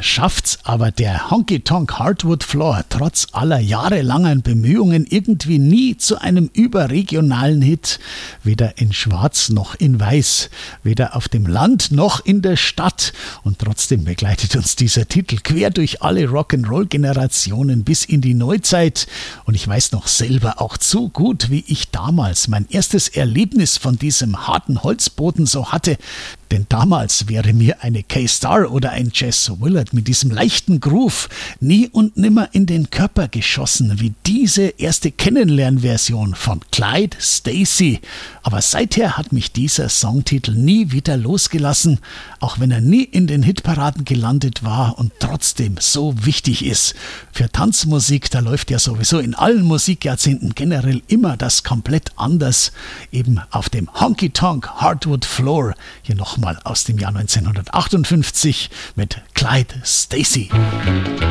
schafft's aber der Honky Tonk Hardwood Floor trotz aller jahrelangen Bemühungen irgendwie nie zu einem überregionalen Hit. Weder in Schwarz noch in Weiß, weder auf dem Land noch in der Stadt. Und trotzdem begleitet uns dieser Titel quer durch alle Rock'n'Roll-Generationen bis in die Neuzeit. Und ich weiß noch selber auch zu gut, wie ich damals mein erstes Erlebnis von diesem harten Holzboden so hatte. Denn damals wäre mir eine K-Star oder ein Jess Willard mit diesem leichten Groove nie und nimmer in den Körper geschossen, wie diese erste Kennenlernversion von Clyde Stacy. Aber seither hat mich dieser Songtitel nie wieder losgelassen, auch wenn er nie in den Hitparaden gelandet war und trotzdem so wichtig ist. Für Tanzmusik, da läuft ja sowieso in allen Musikjahrzehnten generell immer das komplett anders. Eben auf dem Honky Tonk Hardwood Floor, hier nochmal aus dem Jahr 1958 mit Clyde Stacy.